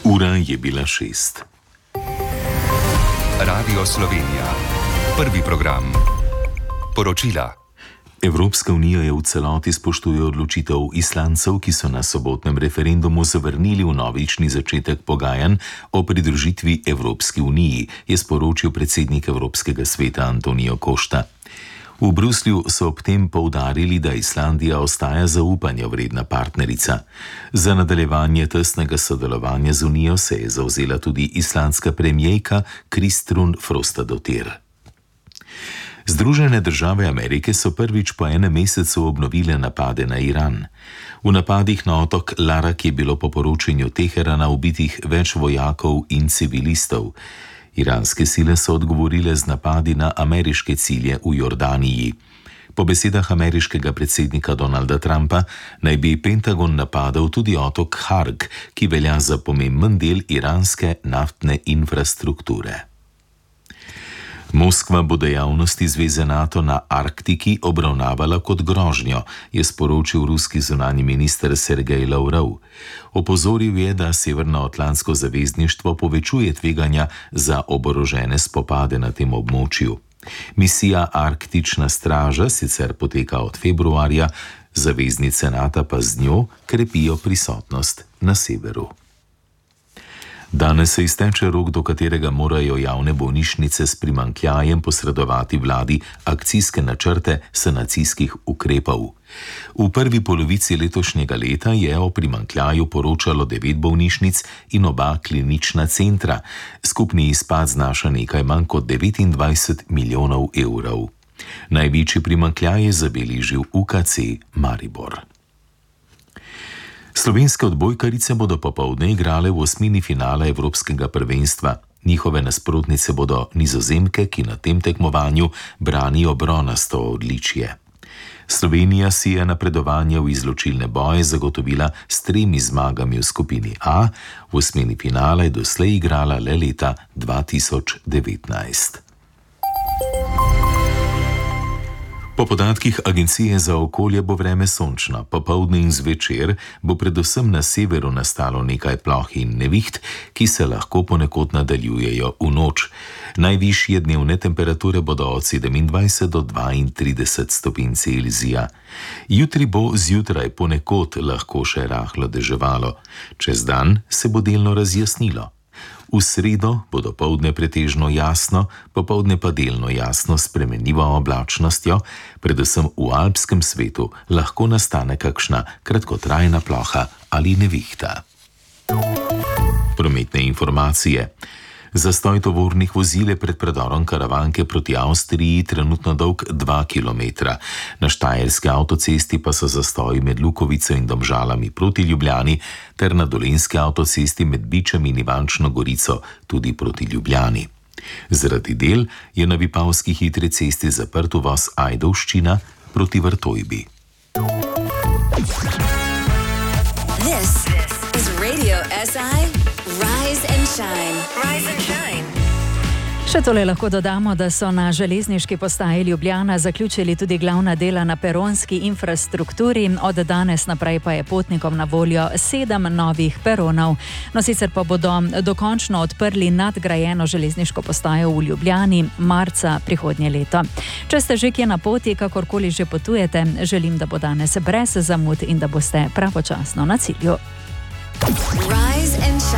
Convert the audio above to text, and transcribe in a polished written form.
Ura je bila 6. Radio Slovenija. Prvi program. Poročila. Evropska unija je v celoti spoštuje odločitev Islandcev, ki so na sobotnem referendumu zavrnili vnovični začetek pogajanj o pridružitvi Evropski uniji, je sporočil predsednik Evropskega sveta Antonijo Košta. V Bruslju so ob tem poudarili, da Islandija ostaja zaupanja vredna partnerica. Za nadaljevanje tesnega sodelovanja z unijo se je zavzela tudi islandska premijejka Kristrún Frostadóttir. Združene države Amerike so prvič po enem mesecu obnovile napade na Iran. V napadih na otok Larak je bilo po poročanju Teherana ubitih več vojakov in civilistov. Iranske sile so odgovorile z napadi na ameriške cilje v Jordaniji. Po besedah ameriškega predsednika Donalda Trumpa naj bi Pentagon napadel tudi otok Harg, ki velja za pomemben del iranske naftne infrastrukture. Moskva bo dejavnosti zveze NATO na Arktiki obravnavala kot grožnjo, je sporočil ruski zunanji minister Sergej Lavrov. Opozoril je, da Severnoatlantsko zavezništvo povečuje tveganja za oborožene spopade na tem območju. Misija Arktična straža sicer poteka od februarja, zaveznice NATO pa z njo krepijo prisotnost na severu. Danes se izteče rok, do katerega morajo javne bolnišnice s primanjkljajem posredovati vladi akcijske načrte sanacijskih ukrepov. V prvi polovici letošnjega leta je o primanjkljaju poročalo 9 bolnišnic in 2 klinična centra. Skupni izpad znaša nekaj manj kot 29 milijonov evrov. Največji primanjkljaj je zabeležil UKC Maribor. Slovenske odbojkarice bodo popoldne igrale v osmini finala Evropskega prvenstva. Njihove nasprotnice bodo Nizozemke, ki na tem tekmovanju branijo bronasto odličje. Slovenija si je napredovanje v izločilne boje zagotovila s 3 zmagami v skupini A, v osmini finala je doslej igrala le leta 2019. Po podatkih Agencije za okolje bo vreme sončno, popoldne in zvečer bo predvsem na severu nastalo nekaj ploh in neviht, ki se lahko ponekod nadaljujejo v noč. Najvišje dnevne temperature bodo od 27 do 32 stopinj Celzija. Jutri bo zjutraj ponekod lahko še rahlo deževalo, čez dan se bo delno razjasnilo. V sredo bo dopoldne pretežno jasno, popoldne pa delno jasno s spremenljivo oblačnostjo, predvsem v alpskem svetu lahko nastane kakšna kratkotrajna ploha ali nevihta. Prometne informacije. Zastoj tovornih vozil je pred predorom Karavanke proti Avstriji trenutno dolg 2 km. Na Štajerski avtocesti pa so zastoji med Lukovico in Domžalami proti Ljubljani ter na Dolenjski avtocesti med Bičem in Ivančno Gorico tudi proti Ljubljani. Zaradi del je na Vipavski hitri cesti zaprt uvoz Ajdovščina proti Vrtojbi. This is Radio SI. Rise and shine. Rise and shine. Še tole lahko dodamo, da so na železniški postaji Ljubljana zaključili tudi glavna dela na peronski infrastrukturi. Od danes naprej pa je potnikom na voljo 7 novih peronov. No, sicer pa bodo dokončno odprli nadgrajeno železniško postajo v Ljubljani marca prihodnje leto. Če ste že kje na poti, kakorkoli že potujete, želim, da bo danes brez zamud in da boste pravočasno na cilju. Rise and